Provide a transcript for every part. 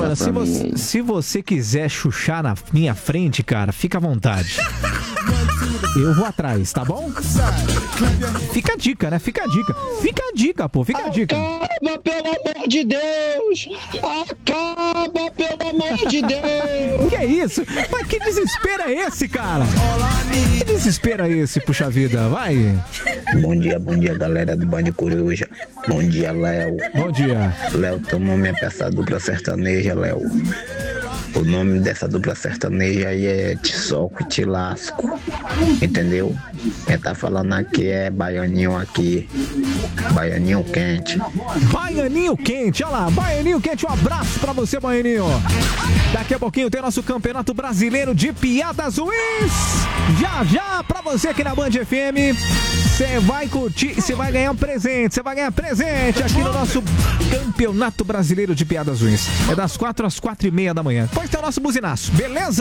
Olha, se você quiser chuchar na minha frente, cara, fica à vontade. Eu vou atrás, tá bom? Fica a dica, né? Fica a dica. Fica a dica, pô. Fica a dica. Acaba, pelo amor de Deus! Acaba, pelo amor de Deus! Que é isso? Mas que desespero é esse, cara? Que desespero é esse, puxa vida? Vai. Bom dia, galera do Band Coruja. Bom dia, Léo. Bom dia. Léo, tomou minha peça dupla sertaneja, Léo. O nome dessa dupla sertaneja aí é Te Soco e Te Lasco. Entendeu? Quem tá falando aqui é Baianinho aqui. Baianinho quente. Baianinho quente, olha lá. Baianinho quente, um abraço pra você, Baianinho. Daqui a pouquinho tem nosso Campeonato Brasileiro de Piadas Ruins. Já pra você aqui na Band FM. Você vai curtir, você vai ganhar um presente. Você vai ganhar presente aqui no nosso Campeonato Brasileiro de Piadas Ruins. É das 4 às 4:30 da manhã. Depois tem o nosso buzinaço, beleza?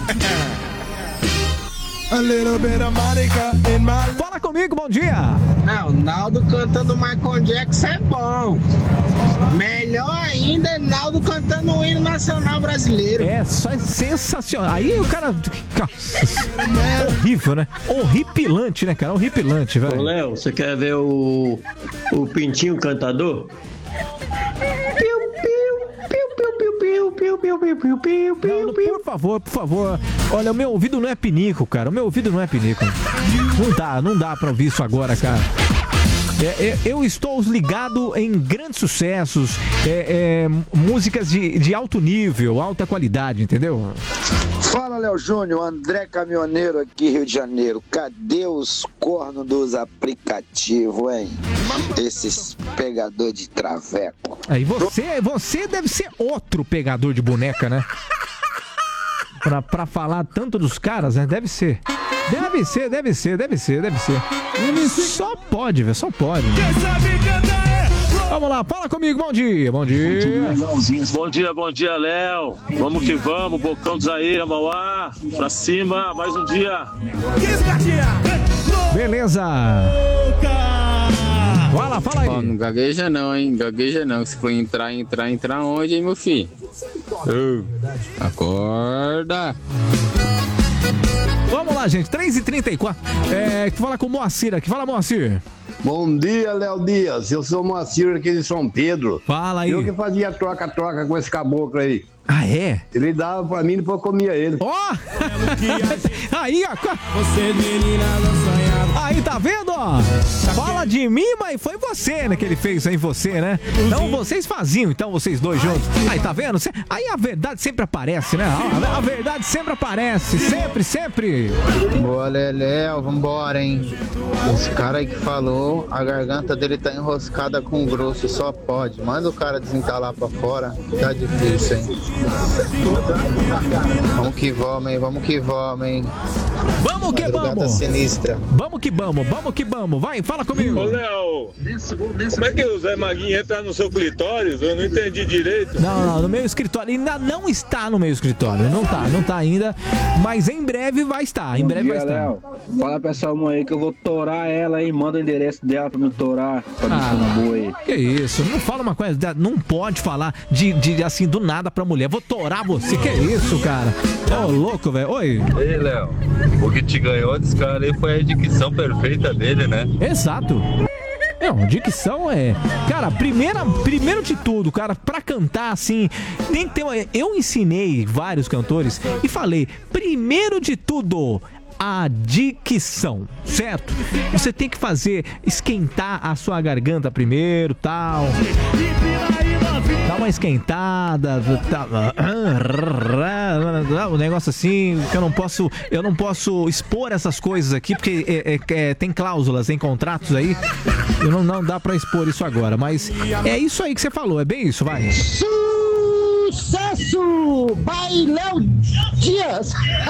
Fala comigo, bom dia. Não, o Naldo cantando Michael Jackson é bom. Melhor ainda é Naldo cantando o hino nacional brasileiro. É, só é sensacional. Aí o cara... Horrível, né? Horripilante, né, cara? Horripilante, velho. Ô, Léo, você quer ver o Pintinho cantador? Não, por favor. Olha, o meu ouvido não é pinico, cara. O meu ouvido não é pinico. Não dá pra ouvir isso agora, cara. Eu estou ligado em grandes sucessos, músicas de alto nível, alta qualidade, entendeu? Fala, Léo Júnior, André Caminhoneiro aqui, Rio de Janeiro. Cadê os cornos dos aplicativos, hein? Esses pegador de traveco. Aí você deve ser outro pegador de boneca, né? Pra falar tanto dos caras, né? Deve ser. Só pode, velho, só pode. Vamos lá, fala comigo, bom dia. Bom dia, Léo. Vamos que vamos, Bocão do Zaire, Mauá, pra cima, mais um dia. Beleza. Fala aí. Ó, não gagueja não, hein? Se for entrar onde, hein, meu filho? Acorda. Vamos lá, gente, 3h34. Fala com o Moacir aqui. Fala, Moacir. Bom dia, Léo Dias. Eu sou o Moacir aqui de São Pedro. Fala aí. Eu que fazia troca-troca com esse caboclo aí. Ah, é? Ele dava pra mim e depois eu comia ele. Ó! Aí, ó. Você, menina, não sonhava. Aí, tá vendo, ó? Fala de mim, mas foi você, né, que ele fez aí, você, né? Então, vocês faziam, então, vocês dois juntos. Aí, tá vendo? Aí a verdade sempre aparece, né? A verdade sempre aparece. Sempre. Boa, Léo, vambora, hein? Esse cara aí que falou, a garganta dele tá enroscada com grosso, só pode. Manda o cara desentalar pra fora, tá difícil, hein? Vamos que vamos, hein? Vamos que vamos. Sinistra. Vamos que vamos. Vai, fala comigo. Ô, Léo, como é que o Zé Maguinho entra no seu clitóris? Eu não entendi direito. Não, no meu escritório. Ainda não está no meu escritório. Não tá ainda. Mas em breve vai estar. Em breve vai estar. Léo, fala pra essa mãe aí que eu vou torar ela aí. Manda o endereço dela pra me torar. Pra me chamar boa aí. Que isso? Não fala uma coisa. Não pode falar de assim do nada pra mulher. Vou torar você. Que isso, cara? Ô, louco, velho. Oi. Ei, Léo. O que te ganhou desse cara aí foi a dicção perfeita dele, né? Exato. Dicção é... Cara, primeiro de tudo, cara, pra cantar assim, tem que ter uma... Eu ensinei vários cantores e falei, primeiro de tudo, a dicção, certo? Você tem que esquentar a sua garganta primeiro, tal... Dá uma esquentada, um negócio assim, que eu não posso expor essas coisas aqui, porque tem cláusulas, tem contratos aí, não dá pra expor isso agora, mas é isso aí que você falou, é bem isso, vai. Sucesso! Vai, Léo Dias!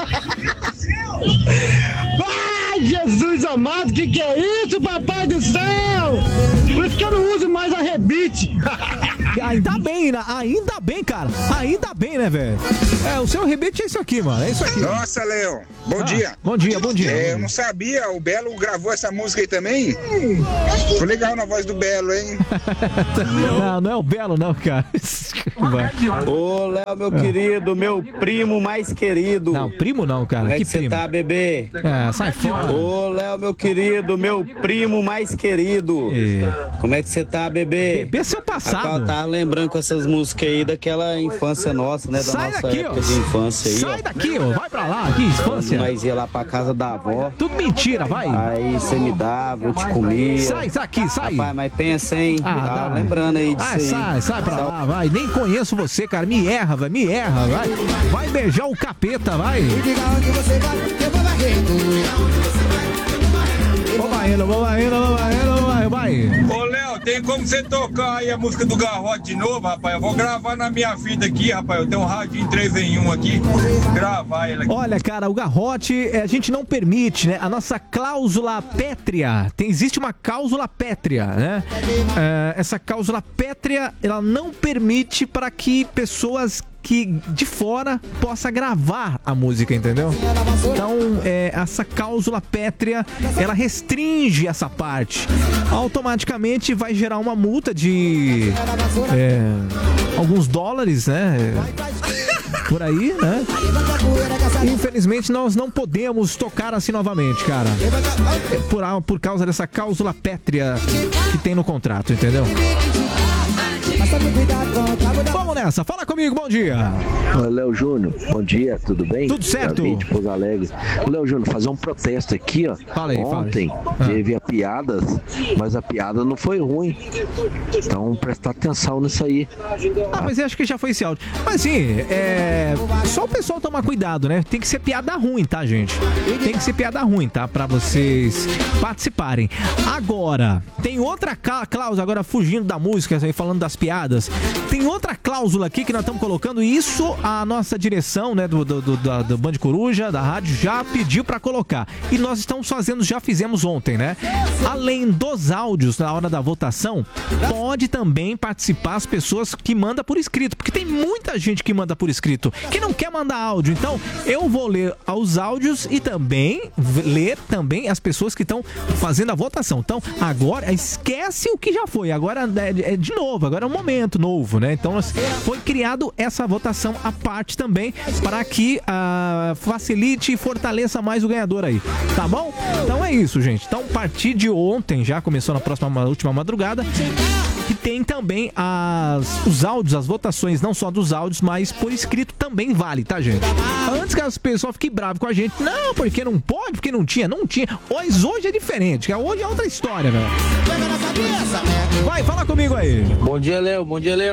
Vai, Jesus amado, que é isso, papai do céu? Por isso que eu não uso mais a rebite. Ainda bem, cara. Ainda bem, né, velho? O seu rebite é isso aqui, mano. É isso aqui. Nossa, Léo. Bom dia. Bom dia. Eu não sabia, o Belo gravou essa música aí também? Foi legal na voz do Belo, hein? Não é o Belo, não, cara. Ô, Léo, meu querido, meu primo mais querido. Não, primo não, cara. Como é que primo? você tá, bebê? Sai fora. Ô, Léo, meu querido, meu primo mais querido. Como é que você tá, bebê? Bebê é seu passado. Eu tava lembrando com essas músicas aí daquela infância nossa, né? Da Sai nossa daqui, época de infância aí. Sai daqui, ó. Vai pra lá, aqui, infância. Nós ia lá pra casa da avó. Tudo mentira, vai. Aí você me dava, eu te comia. Sai aqui, sai. Rapaz, mas pensa, hein? Tá lembrando aí disso aí. Sai pra lá, vai. Nem conheço você, cara. Me erra, vai. Vai beijar o capeta, vai. Vai. Ô, Léo, tem como você tocar aí a música do Garrote de novo, rapaz? Eu vou gravar na minha fita aqui, rapaz. Eu tenho um radinho 3 em 1 aqui. Gravar ele aqui. Olha, cara, o Garrote, a gente não permite, né? A nossa cláusula pétrea. Existe uma cláusula pétrea, né? Essa cláusula pétrea, ela não permite para que pessoas que de fora possa gravar a música, entendeu? Então, essa cláusula pétrea, ela restringe essa parte. Automaticamente vai gerar uma multa de alguns dólares, né? Por aí, né? Infelizmente, nós não podemos tocar assim novamente, cara. Por causa dessa cláusula pétrea que tem no contrato, entendeu? Vamos nessa, fala comigo, bom dia. Léo Júnior, bom dia, tudo bem? Tudo certo. De Pouso Alegre. Léo Júnior, fazer um protesto aqui, ó. Ontem teve piadas, mas a piada não foi ruim. Então prestar atenção nisso aí. Mas eu acho que já foi esse áudio. Mas sim, só o pessoal tomar cuidado, né? Tem que ser piada ruim, tá, gente? Tem que ser piada ruim, tá? Pra vocês participarem. Agora, tem outra cláusula, agora fugindo da música, falando das piadas. Tem outra cláusula aqui que nós estamos colocando, e isso a nossa direção, né, do Band Coruja, da rádio, já pediu pra colocar. E nós estamos fazendo, já fizemos ontem, né? Além dos áudios na hora da votação, pode também participar as pessoas que mandam por escrito, porque tem muita gente que manda por escrito, que não quer mandar áudio. Então, eu vou ler os áudios e também ler também as pessoas que estão fazendo a votação. Então, agora, esquece o que já foi. Agora é de novo, agora é um momento novo, né? Então, foi criado essa votação à parte também, para que facilite e fortaleça mais o ganhador aí, tá bom? Então é isso, gente. Então, a partir de ontem, já começou na última madrugada, que tem também os áudios, as votações, não só dos áudios, mas por escrito também vale, tá, gente? Antes que as pessoas fiquem bravas com a gente, não, porque não pode, porque não tinha. Mas hoje é diferente, hoje é outra história, velho. Vai, fala comigo aí. Bom dia, Léo.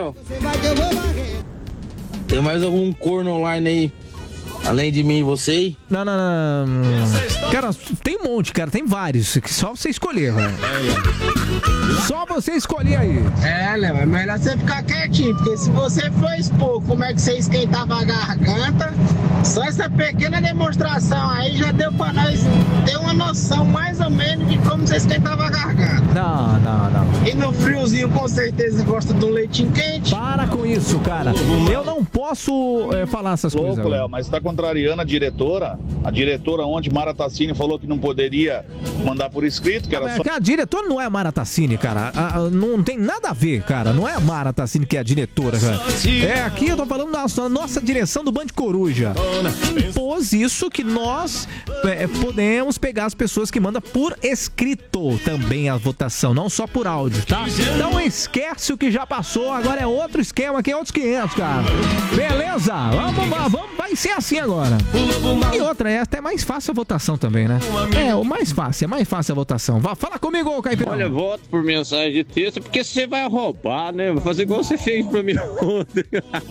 Tem mais algum corno online aí? Além de mim e você? Não. Cara, tem um monte, cara. Tem vários. Só você escolher, velho. Só você escolher aí. Léo, é melhor você ficar quietinho, porque se você for expor como é que você esquentava a garganta, só essa pequena demonstração aí já deu pra nós ter uma noção mais ou menos de como você esquentava a garganta. Não. E no friozinho, com certeza, gosta de um leitinho quente. Para com isso, cara. Eu não posso falar essas coisas. Louco, Léo, mas tá contrariando a diretora ontem, Mara Tassini, falou que não poderia mandar por escrito, que era só... A diretora não é a Mara Tassini, cara. Não tem nada a ver, cara. Não é a Mara Tassini que é a diretora, cara. Aqui eu tô falando da nossa direção do Band Coruja. Impôs isso, que nós podemos pegar as pessoas que mandam por escrito também a votação, não só por áudio, tá? Então esquece o que já passou, agora é outro esquema, aqui é outros 500, cara. Beleza? Vamos, vai ser assim agora. E outra, é até mais fácil a votação também, né? É mais fácil a votação. Fala comigo, Caipirão. Olha, voto por mensagem de texto, porque você vai roubar, né? Vai fazer igual você fez pra mim ontem.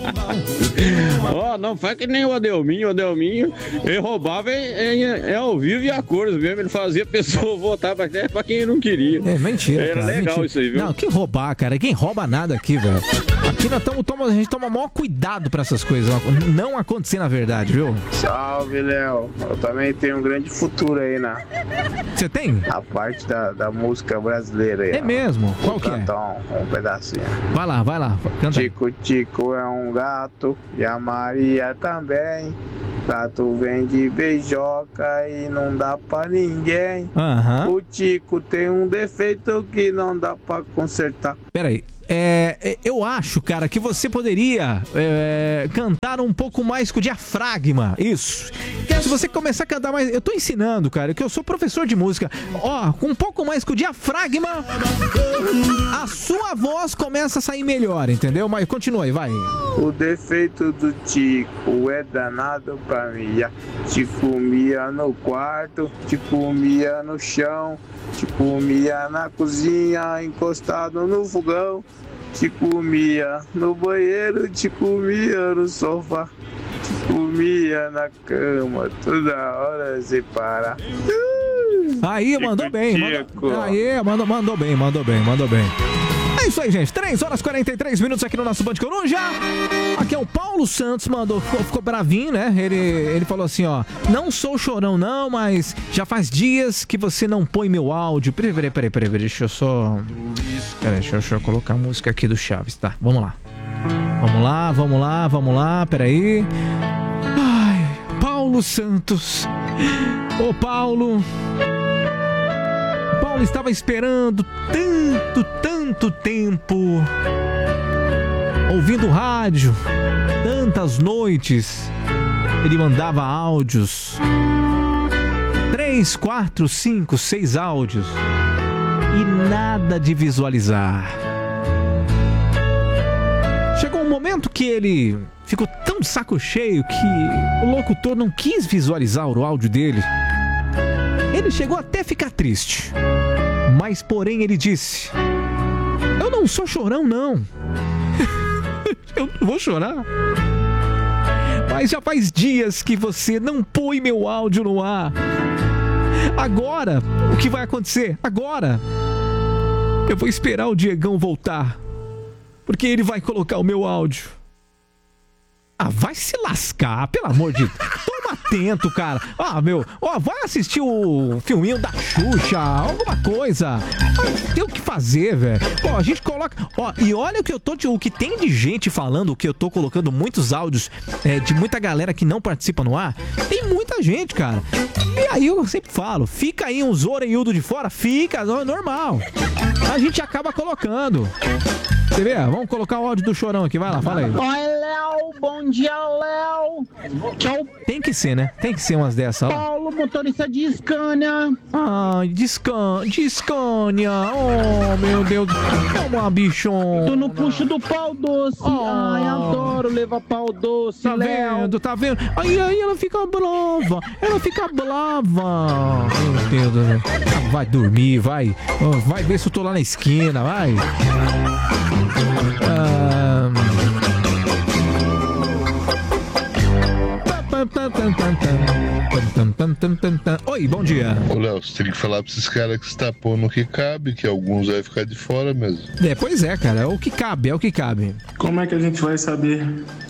Não faz que nem o Adelminho, ele roubava ao vivo e a cores mesmo, ele fazia a pessoa votar pra quem não queria. É mentira, Era cara, legal mentira. Isso aí, viu? Não, que roubar, cara, quem rouba nada aqui, velho. Aqui a gente toma o maior cuidado pra essas coisas. coisa não acontecer na verdade, viu? Salve, Léo. Eu também tenho um grande futuro aí Você tem? A parte da música brasileira aí. É mesmo? Qual que é? Cantar um pedacinho. Vai lá. Canta. Tico é um gato e a Maria também. Gato vem de beijoca e não dá pra ninguém. O Tico tem um defeito que não dá pra consertar. Peraí. Eu acho, cara, que você poderia cantar um pouco mais com o diafragma. Isso. Se você começar a cantar mais... Eu tô ensinando, cara, que eu sou professor de música. Ó, com um pouco mais com o diafragma, a sua voz começa a sair melhor, entendeu? Mas continua aí, vai. O defeito do Tico é danado pra mim. Te comia no quarto, te comia no chão, te comia na cozinha, encostado no fogão. Te comia no banheiro, te comia no sofá, te comia na cama, toda hora sem parar. Aí, mandou bem. Mandou bem. É isso aí, gente. 3h43 aqui no nosso Band Coruja. Aqui é o Paulo Santos, ficou bravinho, né? Ele falou assim, ó: não sou chorão não, mas já faz dias que você não põe meu áudio. Peraí, deixa eu só... Deixa eu colocar a música aqui do Chaves, tá? Vamos lá, peraí. Ai, Paulo Santos. Ô, Paulo estava esperando tanto tempo, ouvindo rádio, tantas noites. Ele mandava áudios, 3, 4, 5, 6 áudios, e nada de visualizar. Chegou um momento que ele ficou tão de saco cheio que o locutor não quis visualizar o áudio dele. Ele chegou até a ficar triste, mas porém ele disse: eu não sou chorão não. Eu não vou chorar, mas já faz dias que você não põe meu áudio no ar. Agora, o que vai acontecer? Agora eu vou esperar o Diegão voltar, porque ele vai colocar o meu áudio. Vai se lascar, pelo amor de Deus. Toma atento, cara. Vai assistir o filminho da Xuxa, alguma coisa. Tem o que fazer, velho. A gente coloca... e olha o que tem de gente falando, que eu tô colocando muitos áudios de muita galera que não participa no ar. Tem muita gente, cara. E aí eu sempre falo, fica aí uns orelhudo de fora, fica, normal. A gente acaba colocando. Você vê? Vamos colocar o áudio do Chorão aqui, vai lá, fala aí. Oi, Léo, bom dia, Léo. Tem que ser, né? Tem que ser umas dessas, ó. Paulo, motorista de Scania. De Scania. Oh, meu Deus. É uma bichona. Tu não puxa do pau doce. Ai, adoro levar pau doce, Léo. Tá vendo? Aí ela fica brava. Meu Deus do céu. Vai dormir, vai. Vai ver se eu tô lá na esquina, vai. Oi, bom dia. Ô, Léo, você tem que falar pra esses caras que você tá pondo o que cabe, que alguns vai ficar de fora mesmo. Pois é, cara, é o que cabe. Como é que a gente vai saber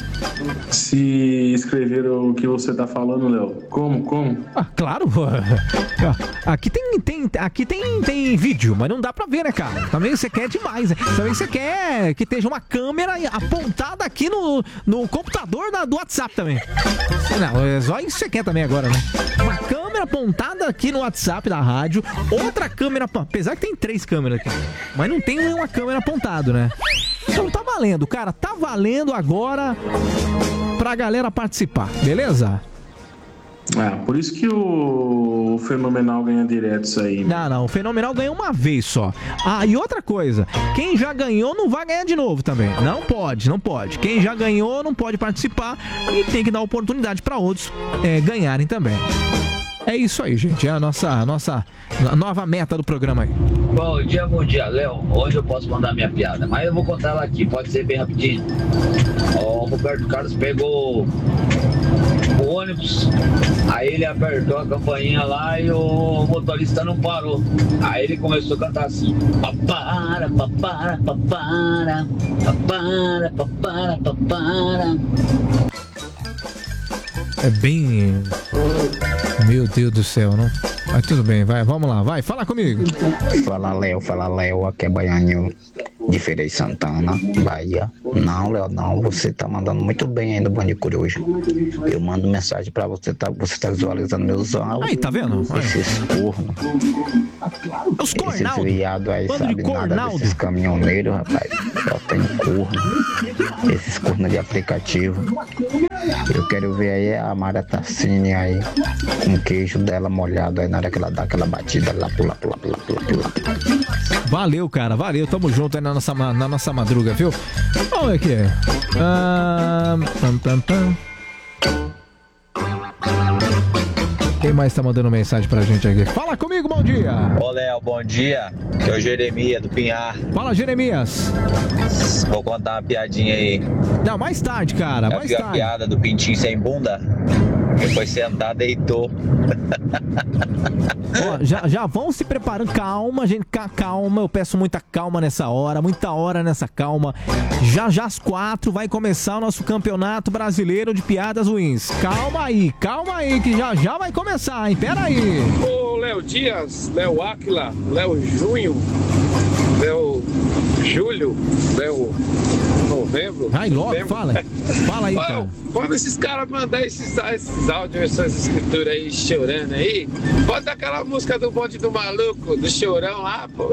se escreveram o que você tá falando, Léo? Como? Claro. Aqui tem vídeo, mas não dá pra ver, né, cara? Também você quer demais, né? Também você quer que esteja uma câmera apontada aqui no computador do WhatsApp também. Não, é só isso que você quer também agora, né? Uma câmera apontada aqui no WhatsApp da rádio, outra câmera, apesar que tem 3 câmeras aqui, mas não tem uma câmera apontada, né? Então tá valendo, cara, tá valendo agora pra galera participar, beleza? Por isso que o Fenomenal ganha direto isso aí. Não, o Fenomenal ganha uma vez só. E outra coisa, quem já ganhou não vai ganhar de novo também. Não pode. Quem já ganhou não pode participar e tem que dar oportunidade pra outros ganharem também. É isso aí, gente. É a nossa nova meta do programa aí. Bom dia, Léo. Hoje eu posso mandar minha piada, mas eu vou contar ela aqui, pode ser bem rapidinho. O Roberto Carlos pegou o ônibus, aí ele apertou a campainha lá e o motorista não parou. Aí ele começou a cantar assim: papara, papara, papara, papara, papara, papara. É bem... Meu Deus do céu, não? Mas tudo bem, vai, vamos lá, vai, fala comigo. Fala, Léo, aqui é Baianinho de Feira de Santana, Bahia. Não, Léo, não, você tá mandando muito bem aí no Band Coruja. Eu mando mensagem pra você, você tá visualizando meus áudios. Aí, tá vendo? Esses cornos. Os cornaldos. Esses viados aí, sabe nada desses caminhoneiros, rapaz. Só tem corno. Esses cornos de aplicativo. Eu quero ver aí a Mara Tassini aí, com o queijo dela molhado aí na hora que ela dá aquela batida lá, pula. Valeu, cara, valeu, tamo junto aí na nossa madruga, viu? Vamos ver aqui. Quem mais tá mandando mensagem pra gente aqui? Fala comigo, bom dia! Ô, Léo, bom dia. Que é o Jeremias do Pinhar. Fala, Jeremias. Vou contar uma piadinha aí. Não, mais tarde, cara, mais tarde. A piada do pintinho sem bunda? Depois sentar, deitou. Ó, já vão se preparando. Calma, gente, calma. Eu peço muita calma nessa hora, muita hora nessa calma. Já às 4 vai começar o nosso campeonato brasileiro de piadas ruins. Calma aí, que já vai começar, hein? Pera aí. Ô, Léo Dias, Léo Áquila, Léo Junho, Léo Júlio, Léo Novembro. Vai logo, fala aí, cara. Quando esses caras mandarem esses áudios, essas escrituras aí chorando aí, bota aquela música do Bonde do Maluco, do Chorão lá, pô.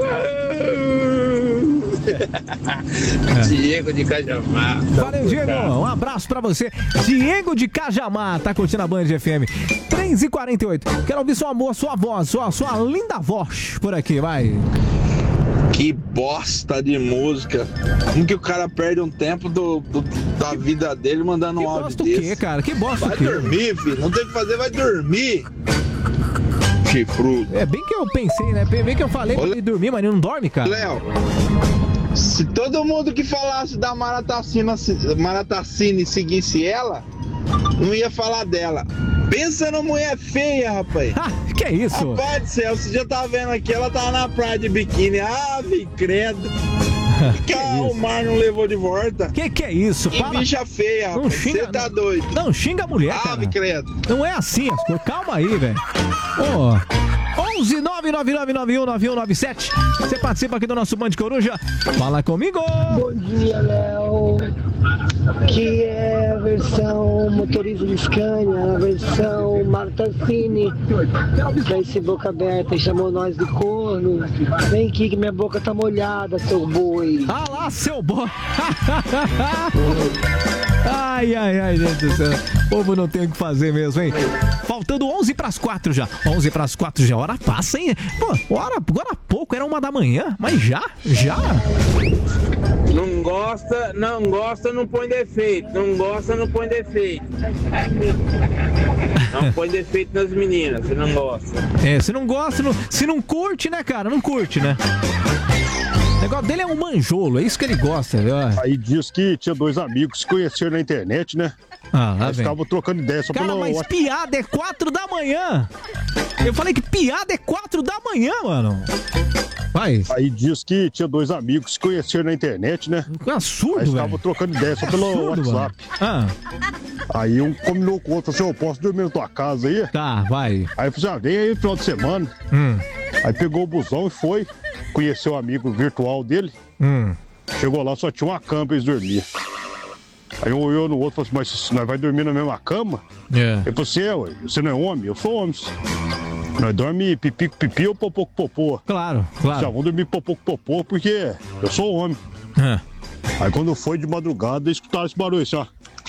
Diego de Cajamar. Valeu, Diego. Um abraço pra você. Diego de Cajamar, tá curtindo a Band FM. 3h48. Quero ouvir sua voz, sua linda voz por aqui, vai. Que bosta de música. Como que o cara perde um tempo da vida dele mandando um áudio desse? Que bosta o quê, cara? Que bosta o quê? Vai dormir, filho. Não tem o que fazer, vai dormir. Chifrudo. É bem que eu pensei, né? Bem que eu falei pra ele dormir, mas ele não dorme, cara. Léo, se todo mundo que falasse da Mara Tassini seguisse ela, não ia falar dela. Pensa na mulher feia, rapaz. Que é isso? Rapaz do céu, você já tá vendo aqui, ela tava na praia de biquíni. Ave credo. Que o mar não levou de volta. Que é isso? Que bicha feia, rapaz. Você tá doido. Não xinga a mulher, cara. Ave credo. Não é assim as coisas. Calma aí, velho. Ô... 11 999919197. Você participa aqui do nosso Band Coruja. Fala comigo. Bom dia, Léo. Que é a versão motorista de Scania, a versão Martassini. Fez esse boca aberta e chamou nós de corno. Vem aqui que minha boca tá molhada, seu boi. Ah lá, seu boi. Ai, gente do céu. O povo não tem o que fazer mesmo, hein? Faltando 11:04 já. 11:04 já. Hora passa, hein? Pô, agora há pouco, era 1 da manhã. Mas já? Não gosta, não põe defeito. Não gosta, não põe defeito. Não põe defeito nas meninas, você não gosta. Se não gosta, se não curte, né, cara? Não curte, né? O negócio dele é um manjolo, é isso que ele gosta, viu? Aí diz que tinha 2 amigos que se conheceram na internet, né? Lá eles ficavam trocando ideia só pelo... Cara, mas piada é 4 da manhã. Eu falei que piada é 4 da manhã, mano. Vai. Aí diz que tinha 2 amigos que se conheceram na internet, né? Que absurdo, velho. Ficavam trocando ideia só pelo WhatsApp. Aí um combinou com o outro, assim, eu posso dormir na tua casa aí? Tá, vai. Aí eu falei, vem aí no final de semana. Aí pegou o busão e foi. Conheceu o amigo virtual dele. Chegou lá, só tinha uma cama pra eles dormir. Aí um olhou no outro e falou assim, mas nós vai dormir na mesma cama? Ele falou assim, você não é homem? Eu sou homem. Nós dormimos pipi com pipi ou popô com popô? Claro. Já vamos dormir popô com popô porque eu sou homem. Aí quando foi de madrugada, escutaram esse barulho assim, ó.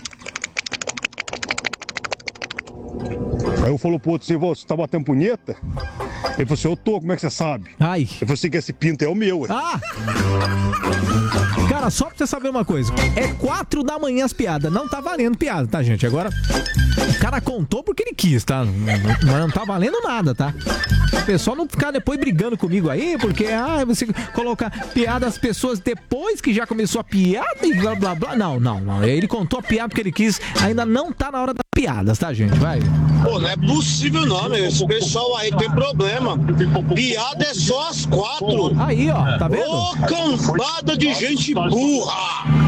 Aí eu falou pro outro assim, você tá batendo punheta? Ele falou assim, eu tô, como é que você sabe? Ai. Ele falou assim, que esse pinto é o meu. Cara, só pra você saber uma coisa, é 4 da manhã as piadas, não tá valendo piada, tá, gente? Agora, o cara contou porque ele quis, tá? Mas não tá valendo nada, tá? O pessoal não ficar depois brigando comigo aí, porque, você colocar piada às pessoas depois que já começou a piada e blá, blá, blá. Não. Ele contou a piada porque ele quis, ainda não tá na hora das piadas, tá, gente? Vai. Pô, não é possível não, meu. Esse pessoal aí tem problema. Piada é só às 4. Aí, ó, tá vendo? Ô, cambada de gente burra!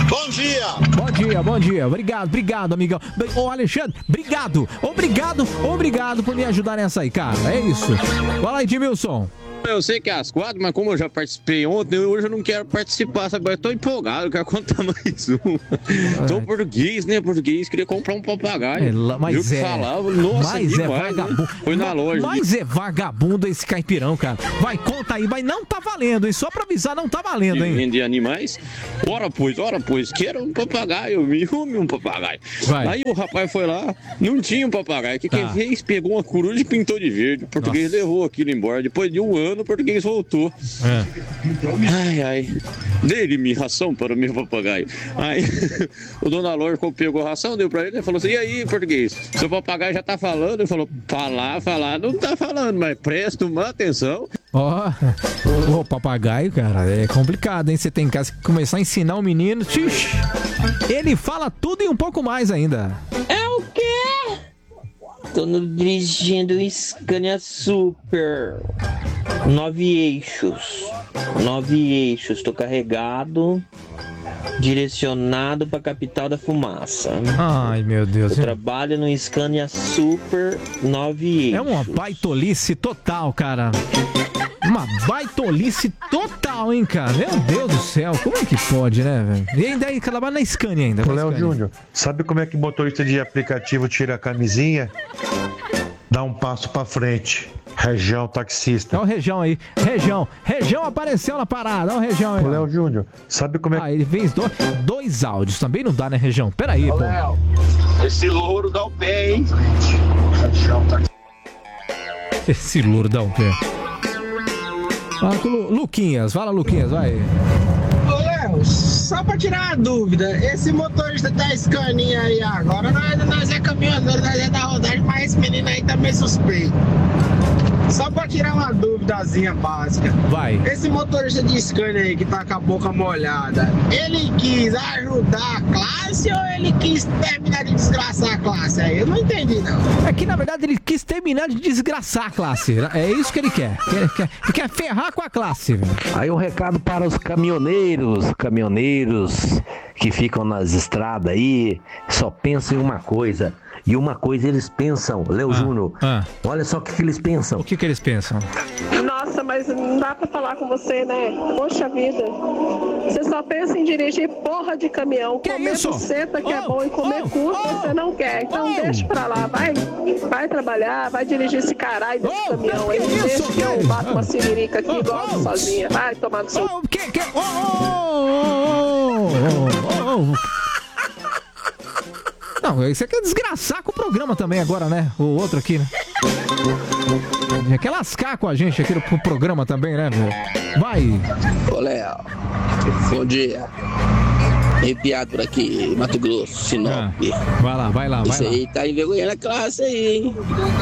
Bom dia. Bom dia. Obrigado, amigão. Ô, Alexandre, obrigado por me ajudar nessa aí, cara. É isso. Fala aí, Edmilson. Eu sei que é às 4, mas como eu já participei ontem, hoje eu não quero participar, sabe? Eu tô empolgado, eu quero contar mais um. Tô português, né? Português, queria comprar um papagaio. Mas eu falava, nossa, mas demais, é vagabundo. Né? Foi na loja. Mas é vagabundo esse caipirão, cara. Vai, conta aí, mas não tá valendo, hein? Só pra avisar, não tá valendo, hein? Vender animais? Ora, pois, quero um papagaio, me arrume um papagaio. Vai. Aí o rapaz foi lá, não tinha um papagaio. O que ele fez? Pegou uma coruja e pintou de verde. O português levou aquilo embora. Depois de um ano, o português voltou. Ai. Dei-me ração para o meu papagaio. Aí o dono da loja pegou a ração, deu pra ele e falou assim: e aí, português, seu papagaio já tá falando? Ele falou: falar, não tá falando, mas presta uma atenção. O papagaio, cara, é complicado, hein? Você tem que começar a ensinar o menino. Ele fala tudo e um pouco mais ainda. É o quê? Tô dirigindo o Scania Super 9 eixos, tô carregado, direcionado pra capital da fumaça. Ai, meu Deus. Eu trabalho no Scania Super 9 eixos. É uma baitolice total, cara. Uma baitolice total, hein, cara? Meu Deus do céu, como é que pode, né, velho? E ainda aí, trabalha na Scania ainda. Ô, Léo Júnior, sabe como é que motorista de aplicativo tira a camisinha? Dá um passo pra frente. Região taxista. Olha o Região aí. Região apareceu na parada. Olha o Região aí. Ô, Léo Júnior, sabe como é que... ele fez dois áudios. Também não dá, né, Região? Pera aí, pô. Léo, esse louro dá o pé, hein? Esse louro dá o pé. Fala com o Luquinhas. Fala, Luquinhas, vai. Ô, Léo, só pra tirar a dúvida, esse motorista da Scania aí agora, nós é caminhoneiro, nós é da rodagem, mas esse menino aí tá meio suspeito. Só pra tirar uma duvidazinha básica. Vai. Esse motorista de Scania aí que tá com a boca molhada, ele quis ajudar a classe ou ele quis terminar de desgraçar a classe aí? Eu não entendi, não. É que, na verdade, ele quis terminar de desgraçar a classe. É isso que ele quer. Ele quer ferrar com a classe. Aí um recado para os caminhoneiros que ficam nas estradas aí, só pensam em uma coisa. E uma coisa eles pensam, Léo Júnior, olha só o que eles pensam. O que eles pensam? Nossa, mas não dá pra falar com você, né? Poxa vida. Você só pensa em dirigir porra de caminhão. Que comer isso? buceta que é bom e comer curto você não quer. Então deixa pra lá, vai trabalhar, vai dirigir esse caralho desse caminhão aí. Deixa que eu bato uma siririca aqui igual sozinha. Vai tomar no seu... Não, isso aqui é desgraçar com o programa também agora, né? O outro aqui, né? Quer lascar com a gente aqui no programa também, né, velho? Vai! Ô, Léo, bom dia. Enviado por aqui, Mato Grosso, Sinop. Vai lá. Isso aí tá envergonhando a classe aí, hein?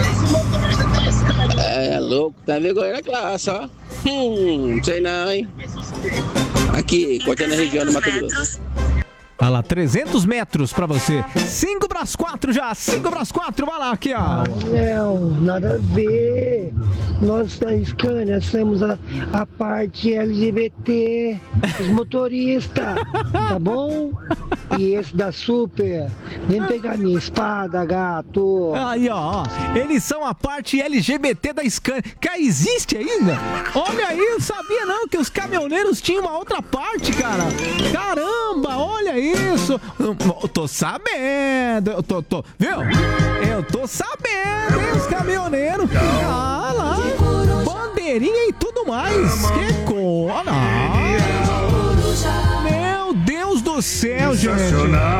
É louco, tá envergonhando a classe, ó. Não sei não, hein? Aqui, cortando a região do Mato Grosso. Vai lá, 300 metros pra você. 5 pras 4 já, 5 pras 4, vai lá, aqui, ó. Não, nada a ver. Nós da Scania somos a parte LGBT, os motoristas, tá bom? E esse da Super, vem pegar minha espada, gato. Aí, ó, eles são a parte LGBT da Scania. Cara, existe ainda? Olha aí, eu sabia não que os caminhoneiros tinham uma outra parte, cara. Caramba, olha isso. Eu tô sabendo, viu? Eu tô sabendo, hein, os caminhoneiros. Ah, lá, bandeirinha e tudo mais. Que coisa. Meu Deus do céu, gente.